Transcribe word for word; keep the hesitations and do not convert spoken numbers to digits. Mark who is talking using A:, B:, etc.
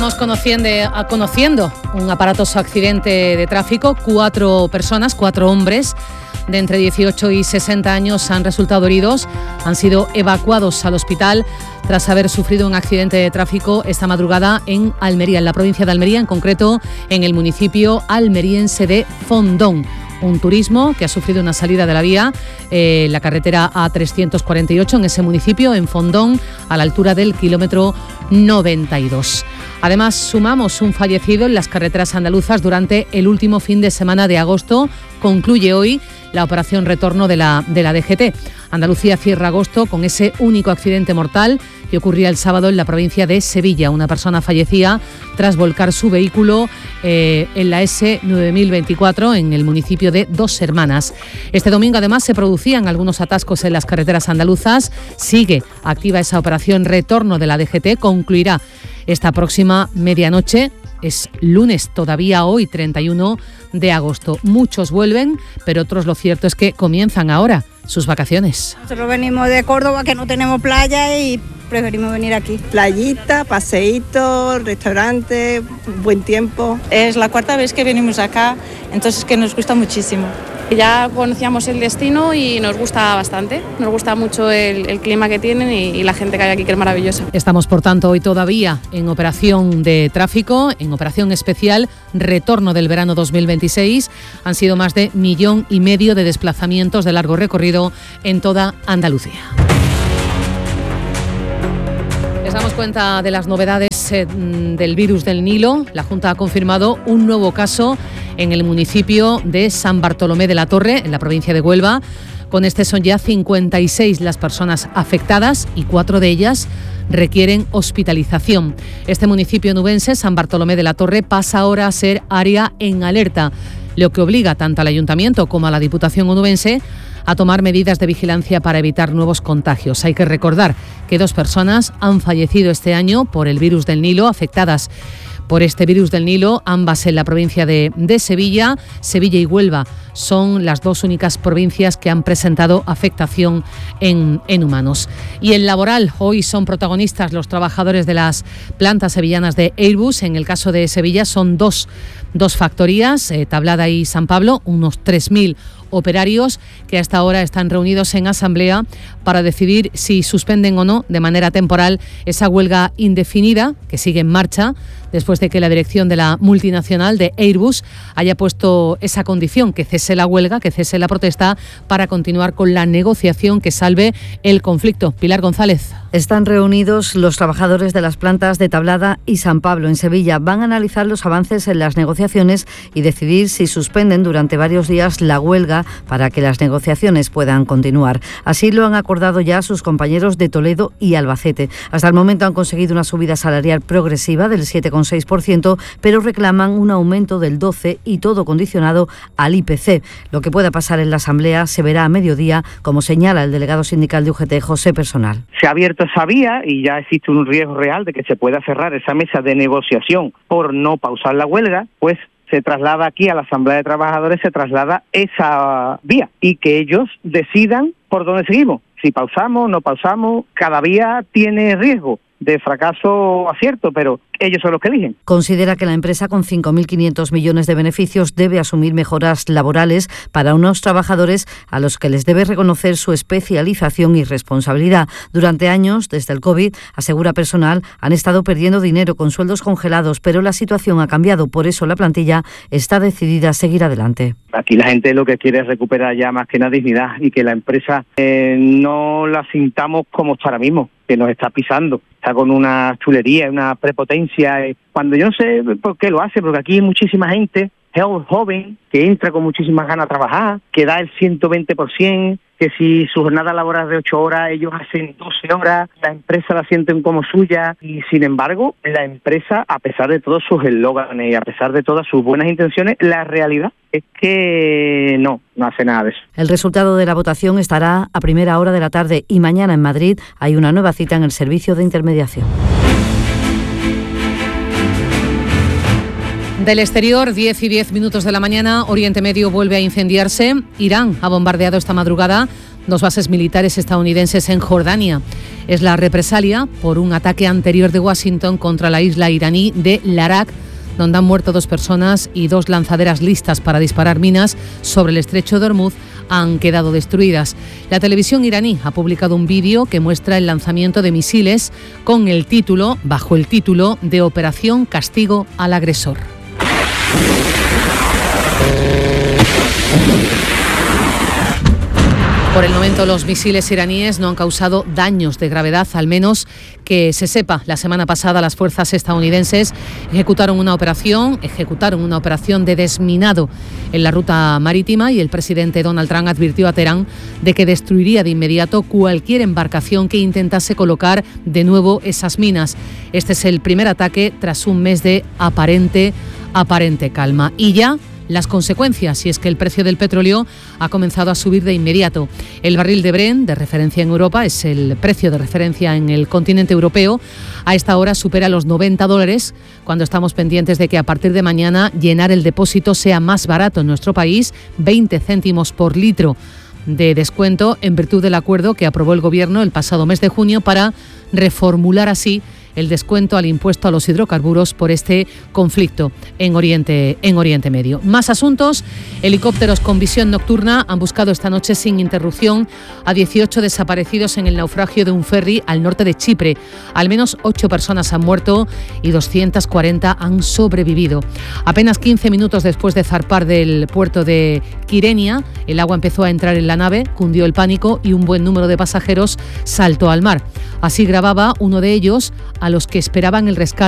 A: Estamos conociendo, conociendo un aparatoso accidente de tráfico. Cuatro personas, cuatro hombres de entre dieciocho y sesenta años han resultado heridos. Han sido evacuados al hospital tras haber sufrido un accidente de tráfico esta madrugada en Almería, en la provincia de Almería, en concreto en el municipio almeriense de Fondón. Un turismo que ha sufrido una salida de la vía, eh, la carretera A trescientos cuarenta y ocho en ese municipio, en Fondón, a la altura del kilómetro noventa y dos. Además, sumamos un fallecido en las carreteras andaluzas durante el último fin de semana de agosto. Concluye hoy la operación retorno de la, de la D G T. Andalucía cierra agosto con ese único accidente mortal que ocurría el sábado en la provincia de Sevilla. Una persona fallecía tras volcar su vehículo eh, en la ese nueve mil veinticuatro en el municipio de Dos Hermanas. Este domingo además se producían algunos atascos en las carreteras andaluzas. Sigue activa esa operación retorno de la D G T. Concluirá esta próxima medianoche. Es lunes todavía hoy, treinta y uno de agosto. Muchos vuelven, pero otros lo cierto es que comienzan ahora sus vacaciones.
B: Nosotros venimos de Córdoba, que no tenemos playa, y preferimos venir aquí.
C: Playita, paseíto, restaurante, buen tiempo.
D: Es la cuarta vez que venimos acá, entonces que nos gusta muchísimo. Ya conocíamos el destino y nos gusta bastante, nos gusta mucho el, el clima que tienen y, y la gente que hay aquí, que es maravillosa.
A: Estamos, por tanto, hoy todavía en operación de tráfico, en operación especial, retorno del verano dos mil veintiséis. Han sido más de millón y medio de desplazamientos de largo recorrido en toda Andalucía. Les damos cuenta de las novedades eh, del virus del Nilo. La Junta ha confirmado un nuevo caso en el municipio de San Bartolomé de la Torre, en la provincia de Huelva. Con este son ya cincuenta y seis las personas afectadas y cuatro de ellas requieren hospitalización. Este municipio nubense, San Bartolomé de la Torre, pasa ahora a ser área en alerta, lo que obliga tanto al Ayuntamiento como a la Diputación onubense a tomar medidas de vigilancia para evitar nuevos contagios. Hay que recordar que dos personas han fallecido este año por el virus del Nilo, afectadas por este virus del Nilo, ambas en la provincia de, de Sevilla. Sevilla y Huelva son las dos únicas provincias que han presentado afectación en, en humanos. Y el laboral, hoy son protagonistas los trabajadores de las plantas sevillanas de Airbus. En el caso de Sevilla son dos, dos factorías, eh, Tablada y San Pablo, unos tres mil operarios que hasta ahora están reunidos en asamblea para decidir si suspenden o no de manera temporal esa huelga indefinida que sigue en marcha después de que la dirección de la multinacional de Airbus haya puesto esa condición, que cese la huelga, que cese la protesta, para continuar con la negociación que salve el conflicto. Pilar González.
E: Están reunidos los trabajadores de las plantas de Tablada y San Pablo en Sevilla. Van a analizar los avances en las negociaciones y decidir si suspenden durante varios días la huelga para que las negociaciones puedan continuar. Así lo han acordado ya sus compañeros de Toledo y Albacete. Hasta el momento han conseguido una subida salarial progresiva del siete coma seis por ciento, pero reclaman un aumento del doce por ciento y todo condicionado al I P C. Lo que pueda pasar en la Asamblea se verá a mediodía, como señala el delegado sindical de U G T, José Personal.
F: Se ha abierto esa vía y ya existe un riesgo real de que se pueda cerrar esa mesa de negociación por no pausar la huelga, pues se traslada aquí a la Asamblea de Trabajadores, se traslada esa vía y que ellos decidan por dónde seguimos. Si pausamos, no pausamos, cada vía tiene riesgo de fracaso o acierto, pero ellos son los que eligen.
E: Considera que la empresa, con cinco mil quinientos millones de beneficios, debe asumir mejoras laborales para unos trabajadores a los que les debe reconocer su especialización y responsabilidad. Durante años, desde el COVID, asegura Personal, han estado perdiendo dinero con sueldos congelados, pero la situación ha cambiado. Por eso la plantilla está decidida a seguir adelante.
F: Aquí la gente lo que quiere es recuperar ya más que nada dignidad y que la empresa eh, no la sintamos como está ahora mismo, que nos está pisando, está con una chulería, una prepotencia. Cuando yo no sé por qué lo hace, porque aquí hay muchísima gente joven que entra con muchísimas ganas a trabajar, que da el ciento veinte por ciento, que si su jornada laboral es de ocho horas, ellos hacen doce horas, la empresa la sienten como suya, y sin embargo, la empresa, a pesar de todos sus eslóganes y a pesar de todas sus buenas intenciones, la realidad es que no, no hace nada de eso.
E: El resultado de la votación estará a primera hora de la tarde y mañana en Madrid hay una nueva cita en el servicio de intermediación.
A: Del exterior, diez y diez minutos de la mañana, Oriente Medio vuelve a incendiarse. Irán ha bombardeado esta madrugada dos bases militares estadounidenses en Jordania. Es la represalia por un ataque anterior de Washington contra la isla iraní de Larak, donde han muerto dos personas y dos lanzaderas listas para disparar minas sobre el estrecho de Hormuz han quedado destruidas. La televisión iraní ha publicado un vídeo que muestra el lanzamiento de misiles con el título, bajo el título de Operación Castigo al Agresor. Por el momento, los misiles iraníes no han causado daños de gravedad, al menos que se sepa. La semana pasada, las fuerzas estadounidenses ejecutaron una operación, ejecutaron una operación de desminado en la ruta marítima y el presidente Donald Trump advirtió a Teherán de que destruiría de inmediato cualquier embarcación que intentase colocar de nuevo esas minas. Este es el primer ataque tras un mes de aparente, aparente calma. Y ya las consecuencias, si es que el precio del petróleo ha comenzado a subir de inmediato. El barril de Brent, de referencia en Europa, es el precio de referencia en el continente europeo, a esta hora supera los noventa dólares, cuando estamos pendientes de que a partir de mañana llenar el depósito sea más barato en nuestro país, veinte céntimos por litro de descuento en virtud del acuerdo que aprobó el Gobierno el pasado mes de junio para reformular así el descuento al impuesto a los hidrocarburos por este conflicto en Oriente, en Oriente Medio. Más asuntos. Helicópteros con visión nocturna han buscado esta noche sin interrupción a dieciocho desaparecidos en el naufragio de un ferry al norte de Chipre. Al menos ocho personas han muerto y doscientas cuarenta han sobrevivido. Apenas quince minutos después de zarpar del puerto de Kyrenia, el agua empezó a entrar en la nave, cundió el pánico y un buen número de pasajeros saltó al mar. Así grababa uno de ellos a los que esperaban el rescate